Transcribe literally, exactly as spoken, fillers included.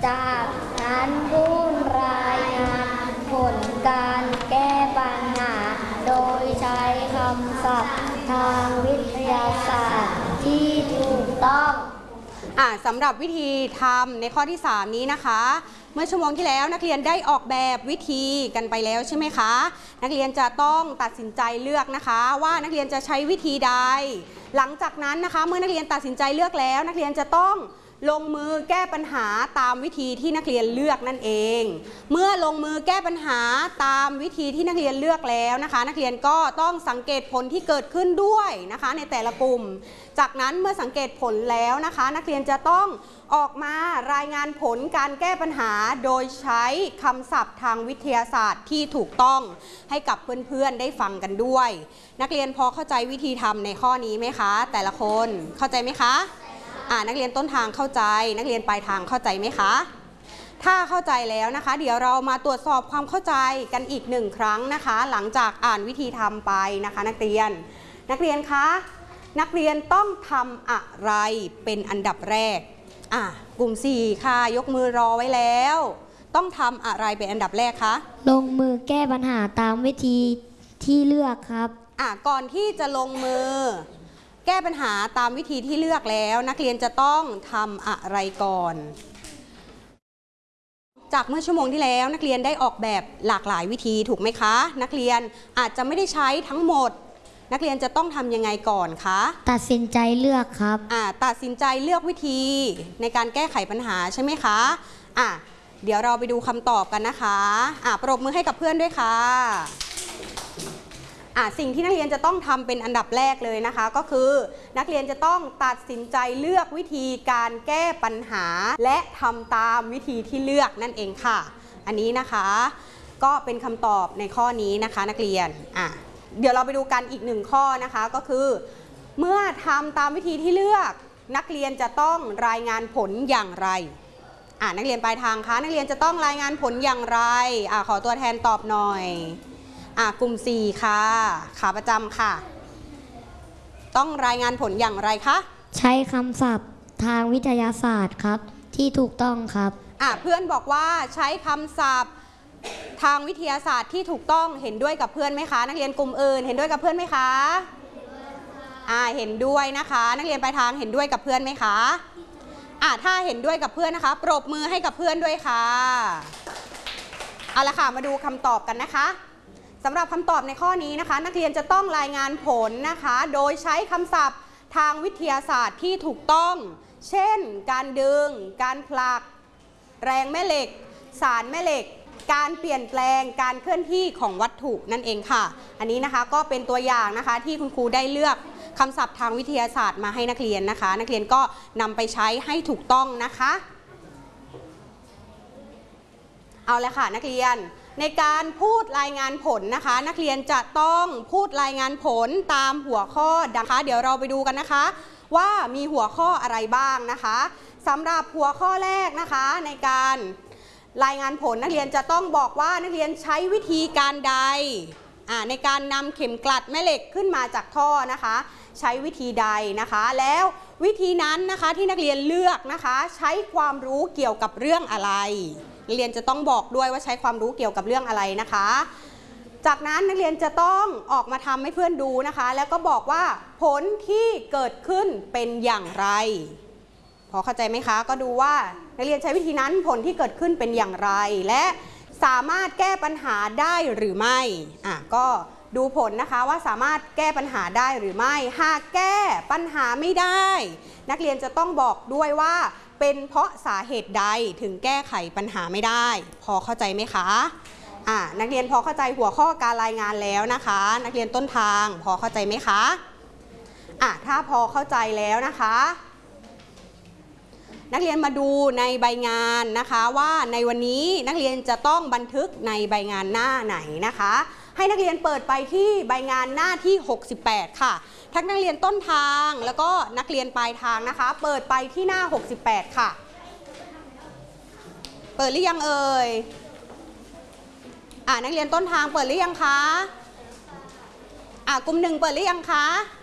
จากนั้นผู้รายงานผลการแก้ปัญหาโดยใช้คำศัพท์ทางวิทยาศาสตร์ที่ถูกต้องอ่าสำหรับวิธีทำในข้อที่สามนี้นะคะเมื่อชั่วโมงที่แล้วนักเรียนได้ออกแบบวิธีกันไปแล้วใช่ไหมคะนักเรียนจะต้องตัดสินใจเลือกนะคะว่านักเรียนจะใช้วิธีใดหลังจากนั้นนะคะเมื่อนักเรียนตัดสินใจเลือกแล้วนักเรียนจะต้องลงมือแก้ปัญหาตามวิธีที่นักเรียนเลือกนั่นเองเมื่อลงมือแก้ปัญหาตามวิธีที่นักเรียนเลือกแล้วนะคะนักเรียนก็ต้องสังเกตผลที่เกิดขึ้นด้วยนะคะในแต่ละกลุ่มจากนั้นเมื่อสังเกตผลแล้วนะคะนักเรียนจะต้องออกมารายงานผลการแก้ปัญหาโดยใช้คำศัพท์ทางวิทยาศาสตร์ที่ถูกต้องให้กับเพื่อนๆได้ฟังกันด้วยนักเรียนพอเข้าใจวิธีทำในข้อนี้ไหมคะแต่ละคนเข้าใจไหมคะอ่านักเรียนต้นทางเข้าใจนักเรียนปลายทางเข้าใจไหมคะถ้าเข้าใจแล้วนะคะเดี๋ยวเรามาตรวจสอบความเข้าใจกันอีกหนึ่งครั้งนะคะหลังจากอ่านวิธีทำไปนะคะนักเรียนนักเรียนคะนักเรียนต้องทำอะไรเป็นอันดับแรกอ่ะกลุ่มสี่ค่ะยกมือรอไว้แล้วต้องทำอะไรเป็นอันดับแรกคะลงมือแก้ปัญหาตามวิธีที่เลือกครับอ่ะก่อนที่จะลงมือแก้ปัญหาตามวิธีที่เลือกแล้วนักเรียนจะต้องทำอะไรก่อนจากเมื่อชั่วโมงที่แล้วนักเรียนได้ออกแบบหลากหลายวิธีถูกไหมคะนักเรียนอาจจะไม่ได้ใช้ทั้งหมดนักเรียนจะต้องทำยังไงก่อนคะตัดสินใจเลือกครับอ่าตัดสินใจเลือกวิธีในการแก้ไขปัญหาใช่ไหมคะอ่ะเดี๋ยวเราไปดูคำตอบกันนะคะอ่ะปรบมือให้กับเพื่อนด้วยค่ะอ่ะสิ่งที่นักเรียนจะต้องทำเป็นอันดับแรกเลยนะคะก็คือนักเรียนจะต้องตัดสินใจเลือกวิธีการแก้ปัญหาและทำตามวิธีที่เลือกนั่นเองค่ะอันนี้นะคะก็เป็นคำตอบในข้อนี้นะคะนักเรียนอ่ะเดี๋ยวเราไปดูกันอีกหนึ่งข้อนะคะก็คือเมื่อทำตามวิธีที่เลือกนักเรียนจะต้องรายงานผลอย่างไรอ่ะนักเรียนปลายทางคะนักเรียนจะต้องรายงานผลอย่างไรอ่ะขอตัวแทนตอบหน่อยอ่ะกลุ่มสี่ค่ะขาประจำค่ะต้องรายงานผลอย่างไรคะใช้คำศัพท์ทางวิทยาศาสตร์ครับที่ถูกต้องครับอ่ะเพื่อนบอกว่าใช้คำศัพท์ทางวิทยาศาสตร์ที่ถูกต้องเห็นด้วยกับเพื่อนไหมคะนักเรียนกลุ่มอื่นเห็นด้วยกับเพื่อนไหมคะอ่าเห็นด้วยนะคะนักเรียนปลายทางเห็นด้วยกับเพื่อนไหมคะอ่าถ้าเห็นด้วยกับเพื่อนนะคะปรบมือให้กับเพื่อนด้วยค่ะเอาละค่ะมาดูคำตอบกันนะคะสำหรับคำตอบในข้อนี้นะคะนักเรียนจะต้องรายงานผลนะคะโดยใช้คำศัพท์ทางวิทยาศาสตร์ที่ถูกต้องเช่นการดึงการผลักแรงแม่เหล็กสารแม่เหล็กการเปลี่ยนแปลงการเคลื่อนที่ของวัตถุนั่นเองค่ะอันนี้นะคะก็เป็นตัวอย่างนะคะที่คุณครูได้เลือกคำศัพท์ทางวิทยาศาสตร์มาให้นักเรียนนะคะนักเรียนก็นำไปใช้ให้ถูกต้องนะคะเอาละค่ะนักเรียนในการพูดรายงานผลนะคะนักเรียนจะต้องพูดรายงานผลตามหัวข้อดังนะคะเดี๋ยวเราไปดูกันนะคะว่ามีหัวข้ออะไรบ้างนะคะสำหรับหัวข้อแรกนะคะในการรายงานผลนักเรียนจะต้องบอกว่านักเรียนใช้วิธีการใดในการนำเข็มกลัดแม่เหล็กขึ้นมาจากท่อนะคะใช้วิธีใดนะคะแล้ววิธีนั้นนะคะที่นักเรียนเลือกนะคะใช้ความรู้เกี่ยวกับเรื่องอะไรนักเรียนจะต้องบอกด้วยว่าใช้ความรู้เกี่ยวกับเรื่องอะไรนะคะจากนั้นนักเรียนจะต้องออกมาทำให้เพื่อนดูนะคะแล้วก็บอกว่าผลที่เกิดขึ้นเป็นอย่างไรพอเข้าใจไหมคะก็ดูว่านักเรียนใช้วิธีนั้นผลที่เกิดขึ้นเป็นอย่างไรและสามารถแก้ปัญหาได้หรือไม่อ่ะก็ดูผลนะคะว่าสามารถแก้ปัญหาได้หรือไม่หากแก้ปัญหาไม่ได้นักเรียนจะต้องบอกด้วยว่าเป็นเพราะสาเหตุใดถึงแก้ไขปัญหาไม่ได้พอเข้าใจไหมคะอ่ะนักเรียนพอเข้าใจหัวข้อการรายงานแล้วนะคะนักเรียนต้นทางพอเข้าใจไหมคะอ่ะถ้าพอเข้าใจแล้วนะคะนักเรียนมาดูในใบงานนะคะว่าในวันนี้นักเรียนจะต้องบันทึกในใบงานหน้าไหนนะคะให้นักเรียนเปิดไปที่ใบงานหน้าที่หกสิบแปดค่ะทั้งนักเรียนต้นทางแล้วก็นักเรียนปลายทางนะคะเปิดไปที่หน้าหกสิบแปดค่ะเปิดหรือยังเอ่ยอ่านักเรียนต้นทางเปิดหรือยังคะอ่ากลุ่มหนึ่งเปิดหรือยังคะ